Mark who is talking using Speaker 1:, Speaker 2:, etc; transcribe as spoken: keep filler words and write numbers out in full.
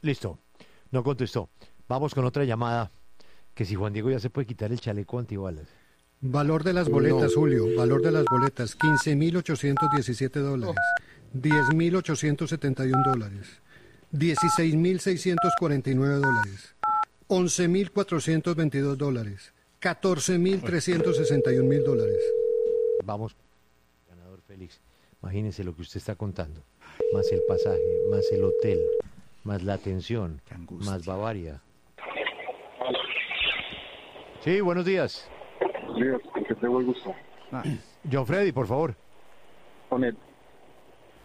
Speaker 1: Listo. No contestó. Vamos con otra llamada. Que si Juan Diego ya se puede quitar el chaleco antibalas.
Speaker 2: Valor de las boletas, Julio. Valor de las boletas, quince mil ochocientos diecisiete dólares. diez mil ochocientos setenta y uno dólares. dieciséis mil seiscientos cuarenta y nueve dólares. once mil cuatrocientos veintidós dólares. catorce mil trescientos sesenta y un mil dólares.
Speaker 1: Vamos, ganador Félix. Imagínese lo que usted está contando. Más el pasaje, más el hotel, más la atención, más Bavaria. Sí, buenos días.
Speaker 3: Buenos días, ¿con qué tengo el gusto?
Speaker 1: John Freddy, por favor.
Speaker 3: Con él.